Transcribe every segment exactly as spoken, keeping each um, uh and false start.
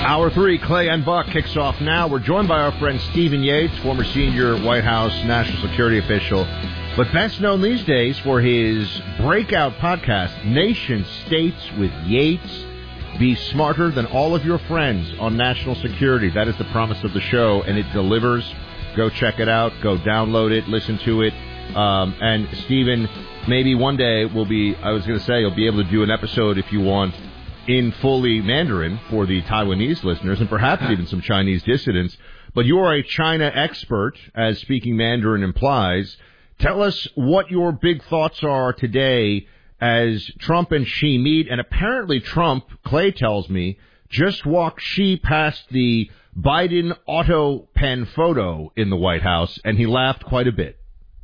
Hour three, Clay and Buck, kicks off now. We're joined by our friend Stephen Yates, former senior White House national security official, but best known these days for his breakout podcast, Nation States with Yates. Be smarter than all of your friends on national security. That is the promise of the show, and it delivers. Go check it out. Go download it. Listen to it. Um, and, Stephen, maybe one day we'll be, I was going to say, you'll be able to do an episode if you want in fully Mandarin for the Taiwanese listeners and perhaps even some Chinese dissidents. But you are a China expert, as speaking Mandarin implies. Tell us what your big thoughts are today as Trump and Xi meet. And apparently Trump, Clay tells me, just walked Xi past the Biden auto pen photo in the White House, and he laughed quite a bit.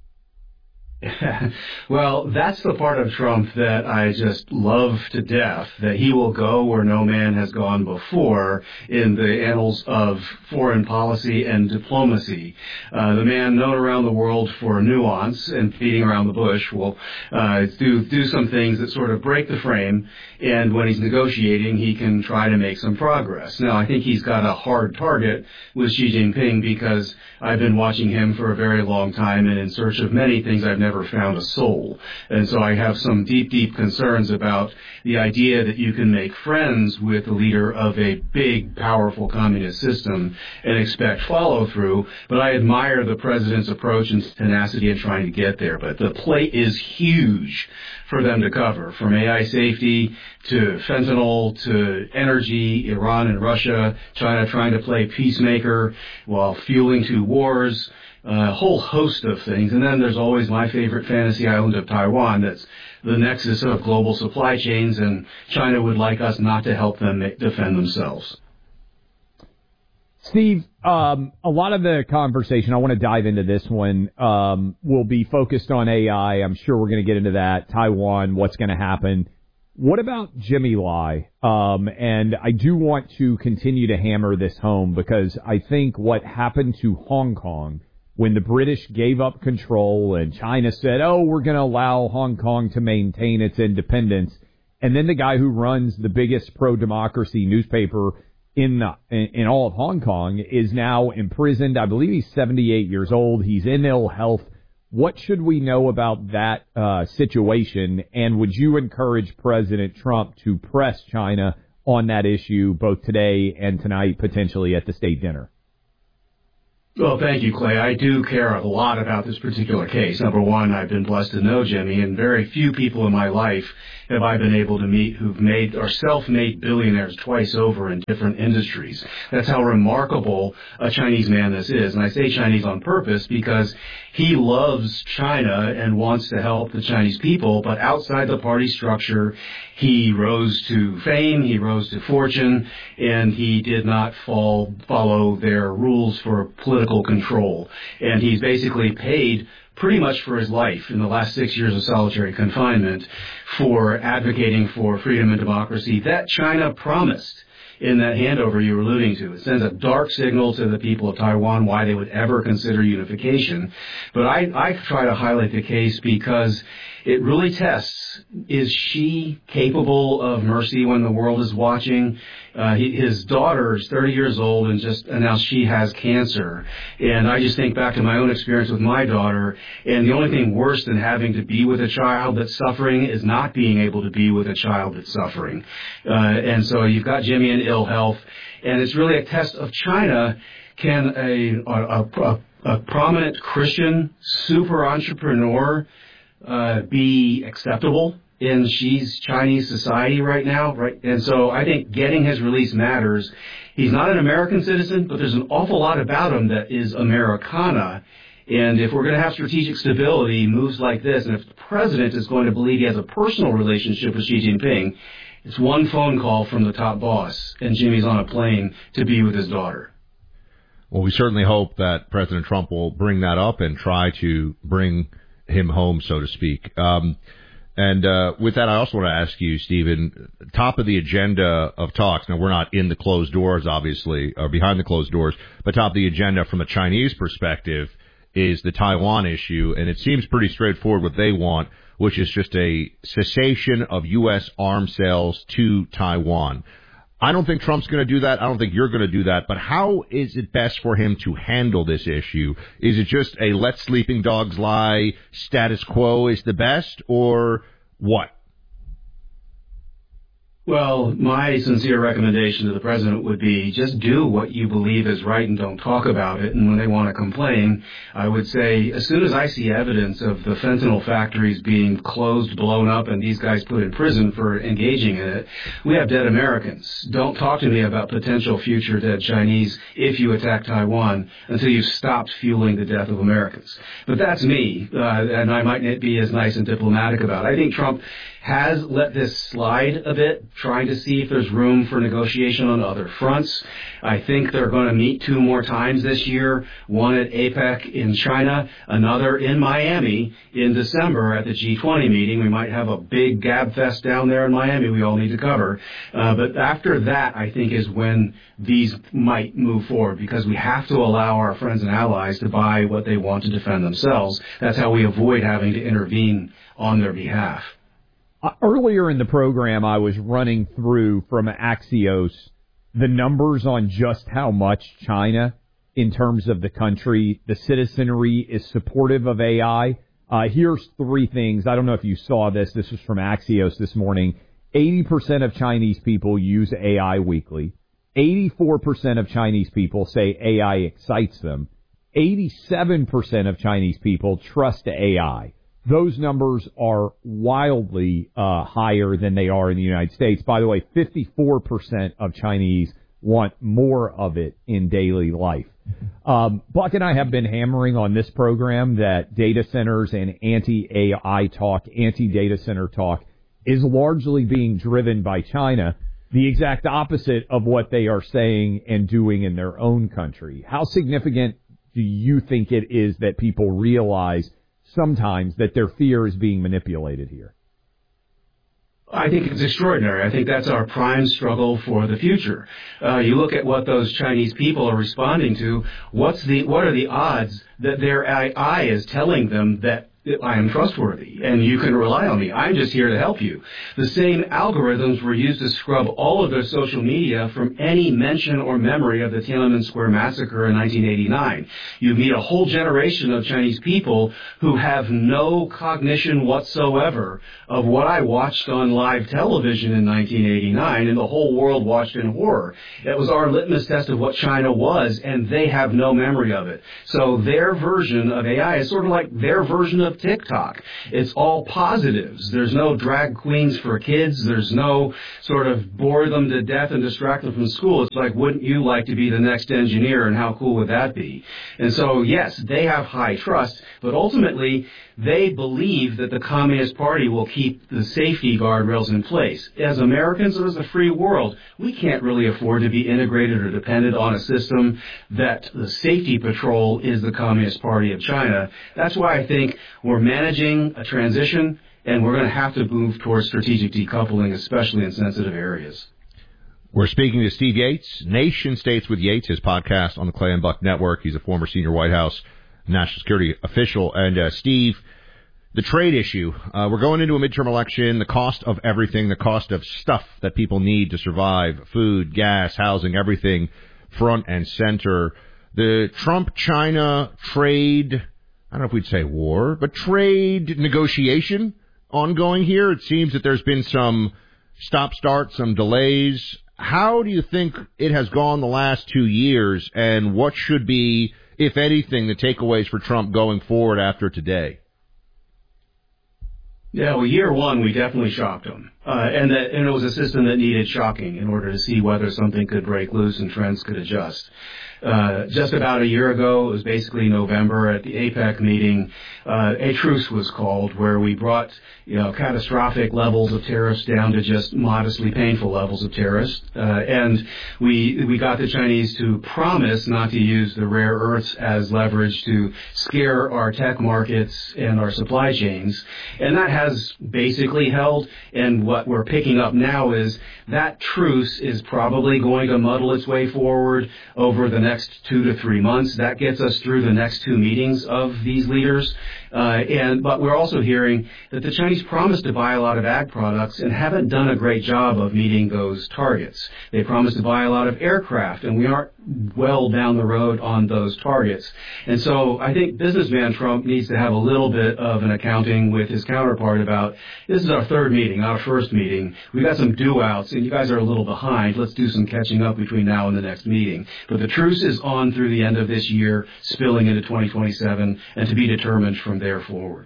Well, that's the part of Trump that I just love to death, that he will go where no man has gone before in the annals of foreign policy and diplomacy. Uh, the man known around the world for nuance and beating around the bush will uh, do, do some things that sort of break the frame, and when he's negotiating, he can try to make some progress. Now, I think he's got a hard target with Xi Jinping because I've been watching him for a very long time, and in search of many things I've never found a soul. And so I have some deep, deep concerns about the idea that you can make friends with the leader of a big, powerful communist system and expect follow-through. But I admire the president's approach and tenacity in trying to get there. But the plate is huge for them to cover, from A I safety to fentanyl to energy, Iran and Russia, China trying to play peacemaker while fueling two wars, a whole host of things. And then there's always my favorite fantasy island of Taiwan that's the nexus of global supply chains, and China would like us not to help them defend themselves. Steve, um, a lot of the conversation, I want to dive into this one, um, will be focused on A I. I'm sure we're going to get into that. Taiwan, what's going to happen. What about Jimmy Lai? Um, and I do want to continue to hammer this home because I think what happened to Hong Kong when the British gave up control and China said, oh, we're going to allow Hong Kong to maintain its independence. And then the guy who runs the biggest pro-democracy newspaper in, the, in in all of Hong Kong is now imprisoned. I believe he's seventy-eight years old. He's in ill health. What should we know about that uh, situation? And would you encourage President Trump to press China on that issue both today and tonight, potentially at the state dinner? Well, thank you, Clay. I do care a lot about this particular case. Number one, I've been blessed to know Jimmy, and very few people in my life have I been able to meet who've made or self-made billionaires twice over in different industries. That's how remarkable a Chinese man this is. And I say Chinese on purpose because he loves China and wants to help the Chinese people, but outside the party structure, he rose to fame, he rose to fortune, and he did not fall, follow their rules for political control. And he's basically paid pretty much for his life in the last six years of solitary confinement for advocating for freedom and democracy that China promised in that handover you were alluding to. It sends a dark signal to the people of Taiwan why they would ever consider unification. But I, I try to highlight the case because it really tests, is she capable of mercy when the world is watching? Uh, he, his daughter is thirty years old and just announced she has cancer. And I just think back to my own experience with my daughter, and the only thing worse than having to be with a child that's suffering is not being able to be with a child that's suffering. Uh, and so you've got Jimmy in ill health, and it's really a test of China. Can a, a, a, a prominent Christian super entrepreneur uh, be acceptable in Xi's Chinese society right now? Right, and so I think getting his release matters. He's not an American citizen, but there's an awful lot about him that is Americana. And if we're going to have strategic stability, moves like this, and if the president is going to believe he has a personal relationship with Xi Jinping, it's one phone call from the top boss, and Jimmy's on a plane to be with his daughter. Well, we certainly hope that President Trump will bring that up and try to bring him home, so to speak. Um, and uh, with that, I also want to ask you, Stephen, top of the agenda of talks. Now, we're not in the closed doors, obviously, or behind the closed doors, but top of the agenda from a Chinese perspective is the Taiwan issue, and it seems pretty straightforward what they want, which is just a cessation of U S arms sales to Taiwan. I don't think Trump's going to do that. I don't think you're going to do that. But how is it best for him to handle this issue? Is it just a let sleeping dogs lie, status quo is the best, or what? Well, my sincere recommendation to the president would be just do what you believe is right and don't talk about it. And when they want to complain, I would say as soon as I see evidence of the fentanyl factories being closed, blown up, and these guys put in prison for engaging in it, we have dead Americans. Don't talk to me about potential future dead Chinese if you attack Taiwan until you've stopped fueling the death of Americans. But that's me, uh, and I might be as nice and diplomatic about it. I think Trump has let this slide a bit, trying to see if there's room for negotiation on other fronts. I think they're going to meet two more times this year, one at APEC in China, another in Miami in December at the G twenty meeting. We might have a big gab fest down there in Miami we all need to cover. Uh, but after that, I think, is when these might move forward, because we have to allow our friends and allies to buy what they want to defend themselves. That's how we avoid having to intervene on their behalf. Uh, earlier in the program, I was running through from Axios the numbers on just how much China, in terms of the country, the citizenry is supportive of A I. Uh, here's three things. I don't know if you saw this. This was from Axios this morning. eighty percent of Chinese people use A I weekly. eighty-four percent of Chinese people say A I excites them. eighty-seven percent of Chinese people trust A I. Those numbers are wildly uh, higher than they are in the United States. By the way, fifty-four percent of Chinese want more of it in daily life. Um, Buck and I have been hammering on this program that data centers and anti-A I talk, anti-data center talk is largely being driven by China, the exact opposite of what they are saying and doing in their own country. How significant do you think it is that people realize sometimes that their fear is being manipulated here? I think it's extraordinary. I think that's our prime struggle for the future. Uh, you look at what those Chinese people are responding to. What's the, what are the odds that their A I is telling them that I am trustworthy and you can rely on me? I'm just here to help you. The same algorithms were used to scrub all of their social media from any mention or memory of the Tiananmen Square massacre in nineteen eighty-nine. You meet a whole generation of Chinese people who have no cognition whatsoever of what I watched on live television in nineteen eighty-nine, and the whole world watched in horror. It was our litmus test of what China was, and they have no memory of it. So their version of A I is sort of like their version of TikTok. It's all positives. There's no drag queens for kids. There's no sort of bore them to death and distract them from school. It's like, wouldn't you like to be the next engineer, and how cool would that be? And so, yes, they have high trust, but ultimately they believe that the Communist Party will keep the safety guardrails in place. As Americans and as a free world, we can't really afford to be integrated or dependent on a system that the safety patrol is the Communist Party of China. That's why I think we're managing a transition, and we're going to have to move towards strategic decoupling, especially in sensitive areas. We're speaking to Steve Yates, Nation States with Yates, his podcast on the Clay and Buck Network. He's a former senior White House national security official. And, uh, Steve, the trade issue, uh, we're going into a midterm election, the cost of everything, the cost of stuff that people need to survive, food, gas, housing, everything front and center. The Trump-China trade, I don't know if we'd say war, but trade negotiation ongoing here. It seems that there's been some stop-start, some delays. How do you think it has gone the last two years, and what should be, if anything, the takeaways for Trump going forward after today? Yeah, well, year one, we definitely shocked him. Uh, and, that, and it was a system that needed shocking in order to see whether something could break loose and trends could adjust. Uh, just about a year ago, it was basically November at the APEC meeting, uh, a truce was called where we brought, you know, catastrophic levels of tariffs down to just modestly painful levels of tariffs. Uh, and we, we got the Chinese to promise not to use the rare earths as leverage to scare our tech markets and our supply chains. And that has basically held. And what we're picking up now is that truce is probably going to muddle its way forward over the next two to three months. That gets us through the next two meetings of these leaders. Uh, and but we're also hearing that the Chinese promised to buy a lot of ag products and haven't done a great job of meeting those targets. They promised to buy a lot of aircraft, and we aren't well down the road on those targets. And so I think businessman Trump needs to have a little bit of an accounting with his counterpart about, this is our third meeting, our first meeting. We've got some due-outs, and you guys are a little behind. Let's do some catching up between now and the next meeting. But the truce is on through the end of this year, spilling into twenty twenty-seven, and to be determined from there forward.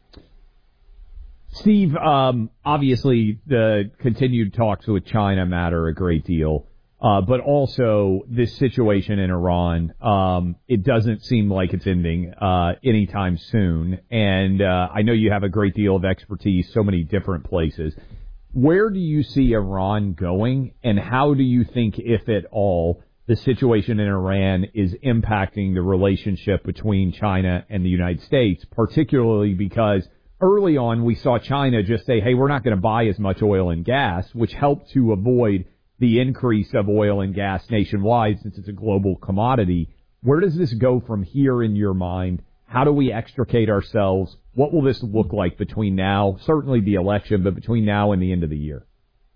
Steve, um, obviously the continued talks with China matter a great deal. Uh, but also this situation in Iran, um, it doesn't seem like it's ending uh, anytime soon. And uh, I know you have a great deal of expertise, so many different places. Where do you see Iran going, and how do you think, if at all, the situation in Iran is impacting the relationship between China and the United States, particularly because early on we saw China just say, hey, we're not going to buy as much oil and gas, which helped to avoid the increase of oil and gas nationwide since it's a global commodity. Where does this go from here in your mind? How do we extricate ourselves? What will this look like between now, certainly the election, but between now and the end of the year?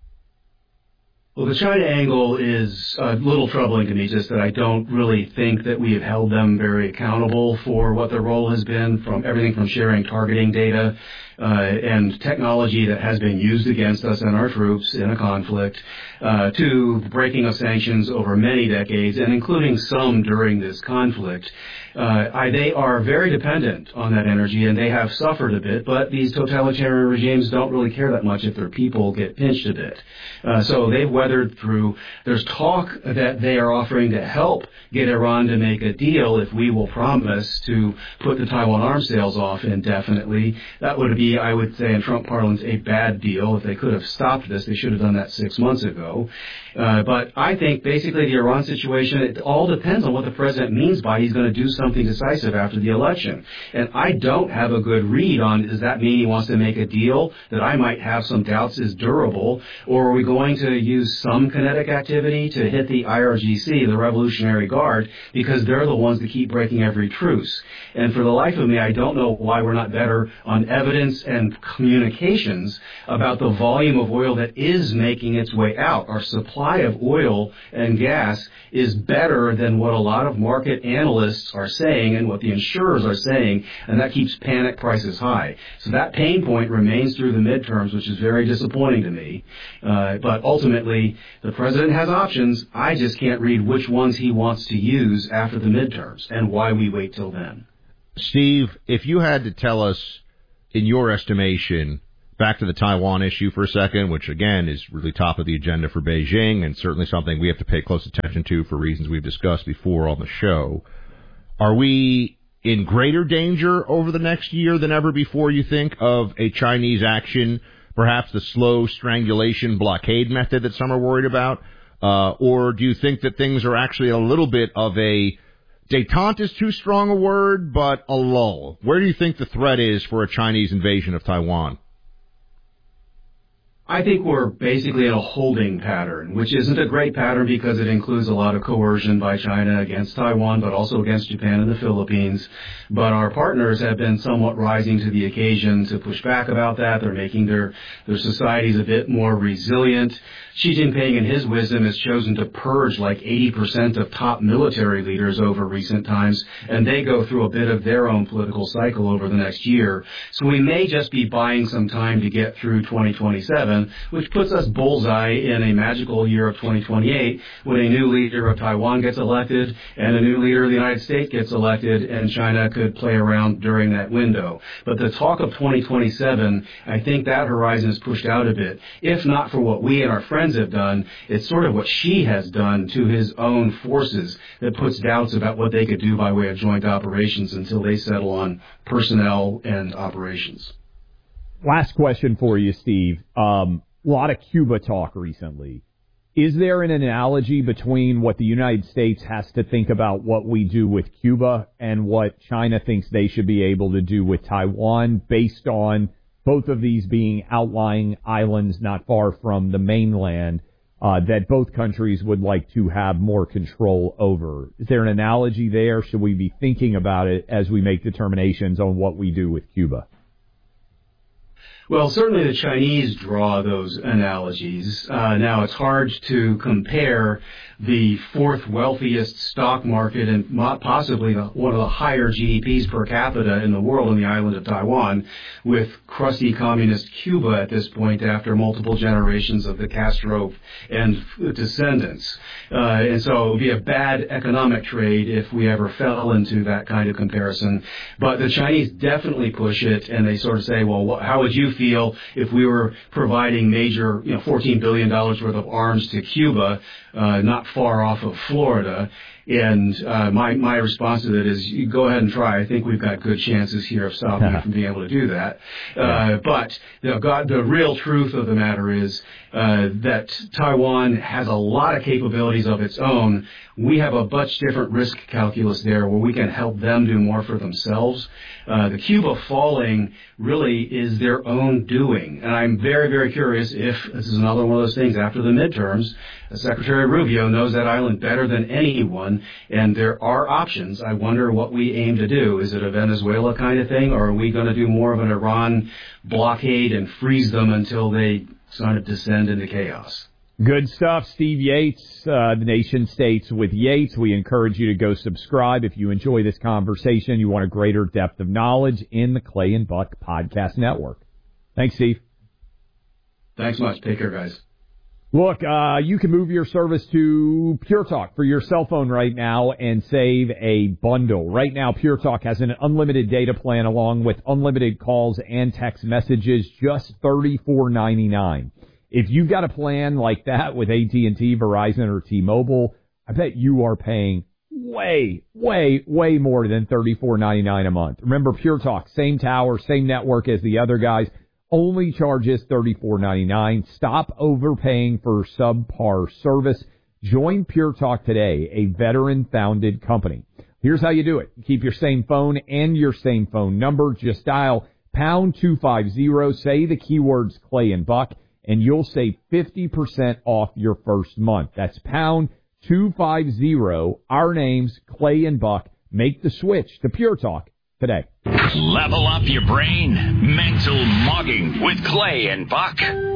Well, the China angle is a little troubling to me, just that I don't really think that we have held them very accountable for what their role has been, from everything from sharing targeting data uh, and technology that has been used against us and our troops in a conflict, uh, to breaking of sanctions over many decades, and including some during this conflict. Uh, I, they are very dependent on that energy, and they have suffered a bit, but these totalitarian regimes don't really care that much if their people get pinched a bit. Uh, so they've weathered through. There's talk that they are offering to help get Iran to make a deal if we will promise to put the Taiwan arms sales off indefinitely. That would be, I would say in Trump parlance, a bad deal. If they could have stopped this, they should have done that six months ago. Uh, but I think basically the Iran situation, it all depends on what the president means by he's going to do something decisive after the election. And I don't have a good read on, does that mean he wants to make a deal that I might have some doubts is durable, or are we going to use some kinetic activity to hit the I R G C, the Revolutionary Guard, because they're the ones that keep breaking every truce. And for the life of me, I don't know why we're not better on evidence and communications about the volume of oil that is making its way out. Our supply of oil and gas is better than what a lot of market analysts are saying and what the insurers are saying, and that keeps panic prices high. So that pain point remains through the midterms, which is very disappointing to me. Uh, but ultimately, the president has options. I just can't read which ones he wants to use after the midterms and why we wait till then. Steve, if you had to tell us, in your estimation, back to the Taiwan issue for a second, which again is really top of the agenda for Beijing and certainly something we have to pay close attention to for reasons we've discussed before on the show. Are we in greater danger over the next year than ever before, you think, of a Chinese action, perhaps the slow strangulation blockade method that some are worried about? Uh, or do you think that things are actually a little bit of a détente is too strong a word, but a lull? Where do you think the threat is for a Chinese invasion of Taiwan? I think we're basically in a holding pattern, which isn't a great pattern because it includes a lot of coercion by China against Taiwan, but also against Japan and the Philippines. But our partners have been somewhat rising to the occasion to push back about that. They're making their, their societies a bit more resilient. Xi Jinping, in his wisdom, has chosen to purge like eighty percent of top military leaders over recent times, and they go through a bit of their own political cycle over the next year. So we may just be buying some time to get through twenty twenty-seven, which puts us bullseye in a magical year of twenty twenty-eight when a new leader of Taiwan gets elected and a new leader of the United States gets elected, and China could play around during that window. But the talk of twenty twenty-seven, I think that horizon is pushed out a bit. If not for what we and our friends have done, it's sort of what Xi has done to his own forces that puts doubts about what they could do by way of joint operations until they settle on personnel and operations. Last question for you, Steve. Um, a lot of Cuba talk recently. Is there an analogy between what the United States has to think about what we do with Cuba and what China thinks they should be able to do with Taiwan, based on both of these being outlying islands not far from the mainland? uh, that both countries would like to have more control over. Is there an analogy there? Should we be thinking about it as we make determinations on what we do with Cuba? Well, certainly the Chinese draw those analogies. Uh, now, it's hard to compare the fourth wealthiest stock market and possibly the, one of the higher G D Ps per capita in the world on the island of Taiwan with crusty communist Cuba at this point after multiple generations of the Castro and descendants. Uh, and so it would be a bad economic trade if we ever fell into that kind of comparison. But the Chinese definitely push it, and they sort of say, well, how would you feel if we were providing major, you know, fourteen billion dollars worth of arms to Cuba, uh, not far off of Florida? And uh, my my response to that is, you go ahead and try. I think we've got good chances here of stopping you from being able to do that. Uh, but you know, God, the real truth of the matter is uh, that Taiwan has a lot of capabilities of its own. We have a much different risk calculus there where we can help them do more for themselves. Uh, the Cuba falling really is their own doing. And I'm very, very curious if, this is another one of those things, after the midterms, Secretary Rubio knows that island better than anyone, and there are options. I wonder what we aim to do. Is it a Venezuela kind of thing, or are we going to do more of an Iran blockade and freeze them until they sort of descend into chaos? Good stuff. Steve Yates, uh, the Nation States with Yates. We encourage you to go subscribe if you enjoy this conversation. You want a greater depth of knowledge in the Clay and Buck Podcast Network. Thanks, Steve. Thanks much. Take care, guys. Look, uh, you can move your service to Pure Talk for your cell phone right now and save a bundle. Right now, Pure Talk has an unlimited data plan along with unlimited calls and text messages, just thirty-four ninety-nine. If you've got a plan like that with A T and T, Verizon, or T-Mobile, I bet you are paying way, way, way more than thirty-four ninety-nine a month. Remember, Pure Talk, same tower, same network as the other guys, only charges thirty-four ninety-nine. Stop overpaying for subpar service. Join Pure Talk today, a veteran-founded company. Here's how you do it. Keep your same phone and your same phone number. Just dial pound two fifty, say the keywords Clay and Buck, and you'll save fifty percent off your first month. That's pound two fifty, our names, Clay and Buck. Make the switch to Pure Talk today. Level up your brain. Mental Mogging with Clay and Buck.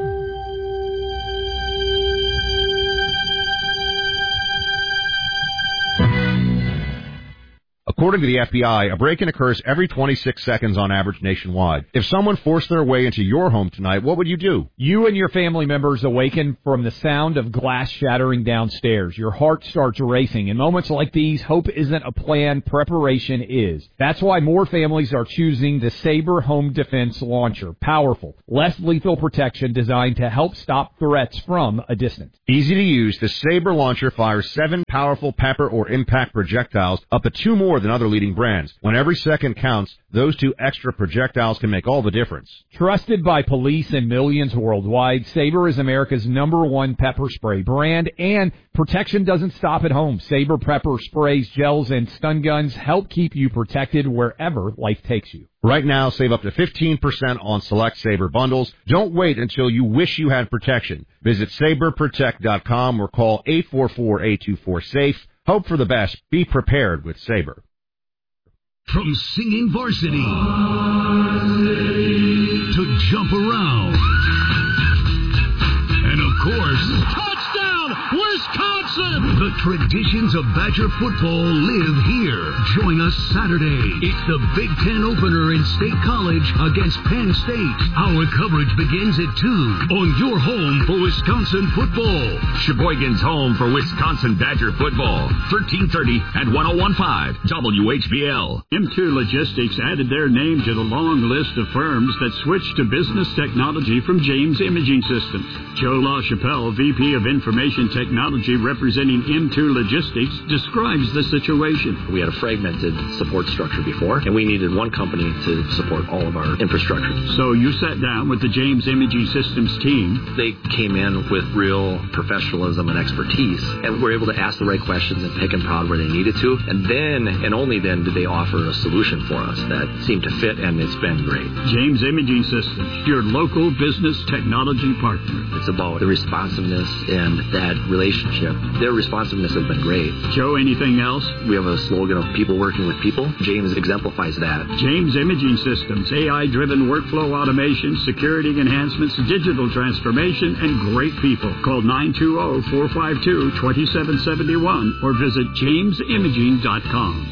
According to the F B I, a break-in occurs every twenty-six seconds on average nationwide. If someone forced their way into your home tonight, what would you do? You and your family members awaken from the sound of glass shattering downstairs. Your heart starts racing. In moments like these, hope isn't a plan, preparation is. That's why more families are choosing the Sabre Home Defense Launcher. Powerful, less lethal protection designed to help stop threats from a distance. Easy to use, the Sabre Launcher fires seven powerful pepper or impact projectiles, up to two more than other leading brands. When every second counts, those two extra projectiles can make all the difference. Trusted by police and millions worldwide, Sabre is America's number one pepper spray brand, and protection doesn't stop at home. Sabre pepper sprays, gels, and stun guns help keep you protected wherever life takes you. Right now, save up to fifteen percent on select Sabre bundles. Don't wait until you wish you had protection. Visit sabre protect dot com or call eight four four, eight two four, SAFE. Hope for the best. Be prepared with Sabre. From singing varsity, varsity to jump around, and of course, touchdown, Wisconsin! The traditions of Badger football live here. Join us Saturday. It's the Big Ten opener in State College against Penn State. Our coverage begins at two on your home for Wisconsin football. Sheboygan's home for Wisconsin Badger football. thirteen thirty and ten fifteen W H B L. M two Logistics added their name to the long list of firms that switched to business technology from James Imaging Systems. Joe LaChapelle, V P of Information Technology, represents representing M two Logistics, describes the situation. We had a fragmented support structure before, and we needed one company to support all of our infrastructure. So you sat down with the James Imaging Systems team. They came in with real professionalism and expertise, and were able to ask the right questions and pick and prod where they needed to. And then, and only then, did they offer a solution for us that seemed to fit, and it's been great. James Imaging Systems, your local business technology partner. It's about the responsiveness and that relationship. Their responsiveness has been great. Joe, anything else? We have a slogan of people working with people. James exemplifies that. James Imaging Systems, A I-driven workflow automation, security enhancements, digital transformation, and great people. Call nine two zero, four five two, two seven seven one or visit james imaging dot com.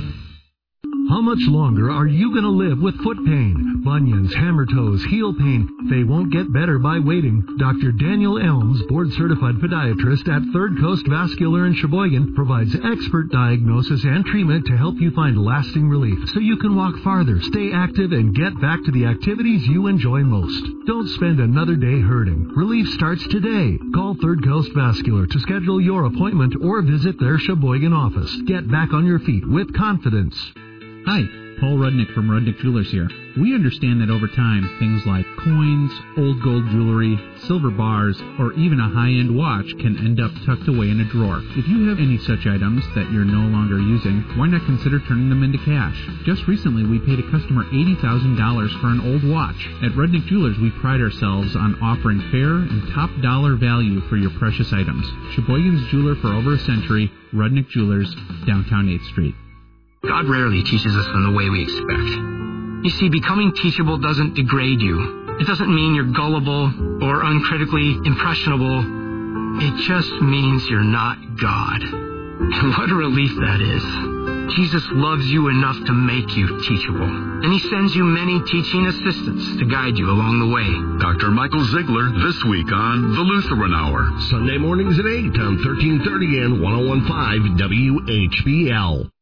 How much longer are you going to live with foot pain, bunions, hammer toes, heel pain? They won't get better by waiting. Doctor Daniel Elms, board-certified podiatrist at Third Coast Vascular in Sheboygan, provides expert diagnosis and treatment to help you find lasting relief so you can walk farther, stay active, and get back to the activities you enjoy most. Don't spend another day hurting. Relief starts today. Call Third Coast Vascular to schedule your appointment or visit their Sheboygan office. Get back on your feet with confidence. Hi, Paul Rudnick from Rudnick Jewelers here. We understand that over time, things like coins, old gold jewelry, silver bars, or even a high-end watch can end up tucked away in a drawer. If you have any such items that you're no longer using, why not consider turning them into cash? Just recently, we paid a customer eighty thousand dollars for an old watch. At Rudnick Jewelers, we pride ourselves on offering fair and top-dollar value for your precious items. Sheboygan's jeweler for over a century, Rudnick Jewelers, downtown eighth Street. God rarely teaches us in the way we expect. You see, becoming teachable doesn't degrade you. It doesn't mean you're gullible or uncritically impressionable. It just means you're not God. And what a relief that is. Jesus loves you enough to make you teachable. And he sends you many teaching assistants to guide you along the way. Doctor Michael Ziegler this week on The Lutheran Hour. Sunday mornings at eight on thirteen thirty and ten fifteen W H B L.